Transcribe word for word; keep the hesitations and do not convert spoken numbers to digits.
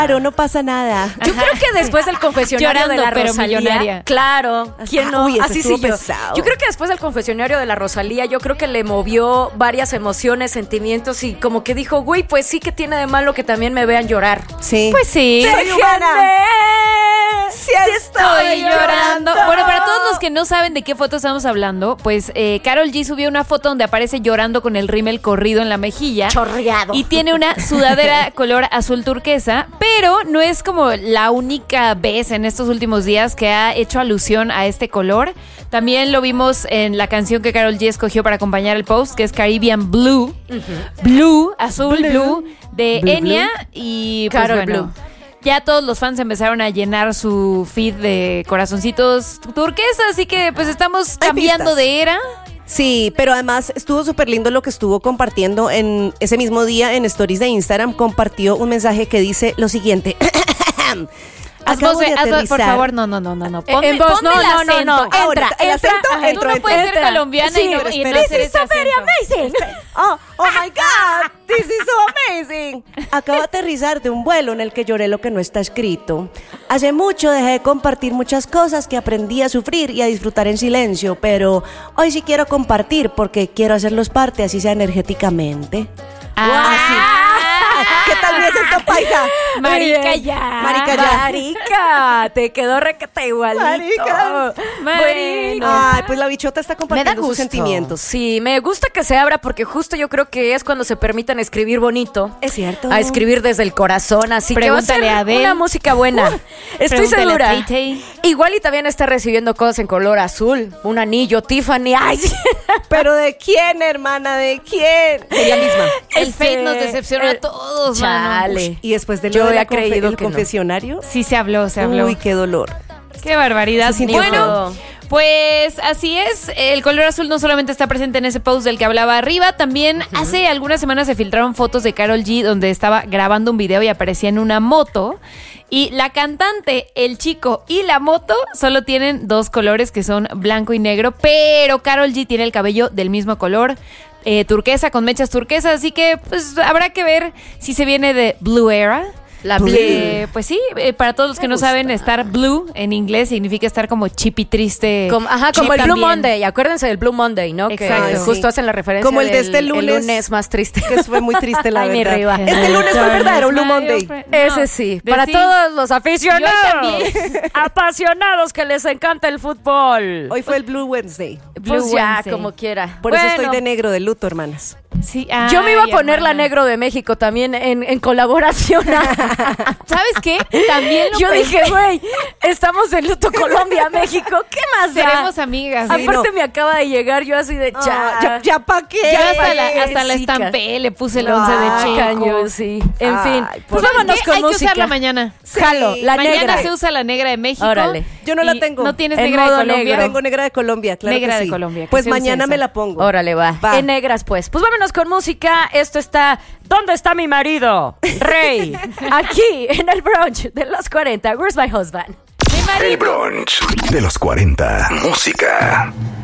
Claro, no pasa nada. Yo creo que después del confesionario Llorando, de la pero Rosalía, millonaria. claro, ¿quién no? Uy, ese Así sí estuvo yo. pesado. Yo creo que después del confesionario de la Rosalía, yo creo que le movió varias emociones, sentimientos y como que dijo, güey, pues sí que tiene de malo que también me vean llorar. Sí. Pues sí. Soy humana. Sí Estoy llorando. Bueno, para todos los que no saben de qué foto estamos hablando, pues eh, Karol G subió una foto donde aparece llorando con el rímel corrido en la mejilla. Chorreado. Y tiene una sudadera color azul turquesa, pero no es como la única vez en estos últimos días que ha hecho alusión a este color. También lo vimos en la canción que Karol G escogió para acompañar el post, que es Caribbean Blue. Uh-huh. Blue, azul, blue, blue de blue, Enya blue. Y pues Karol bueno, Blue. Ya todos los fans empezaron a llenar su feed de corazoncitos turquesa, así que pues estamos cambiando de era. Sí, pero además estuvo súper lindo lo que estuvo compartiendo en ese mismo día en stories de Instagram. Compartió un mensaje que dice lo siguiente. Haz voz, haz voz, por favor, no, no, no, no, no. Ponme, en voz, no, no, no, no. Entra, Ahora, el entra, acento, ajá, entro, tú no entro, puedes entra. ser colombiana sí, y no, pero y no espera, hacer ese so very amazing. Oh, oh my God, this is so amazing. Acabo de aterrizar de un vuelo en el que lloré lo que no está escrito. Hace mucho dejé de compartir muchas cosas que aprendí a sufrir y a disfrutar en silencio, pero hoy sí quiero compartir porque quiero hacerlos parte, así sea energéticamente. Ah, así. ¿Qué tal mi acento paisa? Marica ya. Marica ya. Marica, te quedó requete igualito. Marica. Bueno. Ay, pues la bichota está Me da compartiendo sus gusto. sentimientos. Sí, me gusta que se abra porque justo yo creo que es cuando se permiten escribir bonito. Es cierto. A escribir desde el corazón, así Pregúntale que va a a ser Adele. una música buena. Estoy Pregúntale segura. a Tay-Tay. Igual y también está recibiendo cosas en color azul, un anillo, Tiffany. Ay, sí. ¿Pero de quién, hermana? ¿De quién? De ella misma. El Este, Fate nos decepcionó el- a todos, mano. Chale. Y después de lo Yo de la había creído el que no. confesionario. Sí se habló, se habló. Uy, qué dolor. Qué barbaridad. Se sintió Bueno, pues así es. El color azul no solamente está presente en ese post del que hablaba arriba, también uh-huh. hace algunas semanas se filtraron fotos de Karol G donde estaba grabando un video y aparecía en una moto. Y la cantante, el chico y la moto solo tienen dos colores que son blanco y negro, pero Karol G tiene el cabello del mismo color, eh, turquesa, con mechas turquesas, así que pues habrá que ver si se viene de Blue Era. La Blue. Eh, pues sí, eh, para todos los que Me no gusta. saben, estar blue en inglés significa estar como chippy triste. Como, ajá, como Chip el Blue también. Monday. Acuérdense del Blue Monday, ¿no? Exacto. Que Sí. justo hacen la referencia Como el de del- este lunes. el lunes más triste. Que fue muy triste, la Ay, mi verdad. Riva. Este lunes fue el verdadero Blue Monday. Ese sí, de para sí. todos los aficionados, Yo también. apasionados que les encanta el fútbol. Hoy fue el Blue Wednesday. Pues Blue ya, Wednesday. como quiera. Por eso Bueno, estoy de negro, de luto, hermanas. Sí, yo me iba a ay, poner la hermana. negro de México también en, en colaboración. ¿Sabes qué? También lo Yo pensé. dije, güey, estamos en luto Colombia, México. ¿Qué más da? Seremos amigas. Sí, Aparte no. me acaba de llegar yo así de ya. Ah, ya, ya pa' qué. Yo Ya hasta pa' la, qué, hasta la chicas. estampé, le puse el No, once de Ah, chico. cañón, sí. En Ay, fin, por pues favor. vámonos ¿Qué? con Hay que música. usarla mañana. Jalo, la Mañana negra. se usa la negra de México. Órale. Yo no la Y tengo. ¿No tienes En negra de modo Colombia? negro. Tengo negra de Colombia, claro Negra que de sí. Colombia, que Pues se use mañana esa. me la pongo. Órale, va. Va. En negras, pues. Pues vámonos con música. Esto está ¿Dónde está mi marido? Rey. Aquí, en el brunch de los cuarenta. Where's my husband? Mi marido. El brunch de los cuarenta. Música.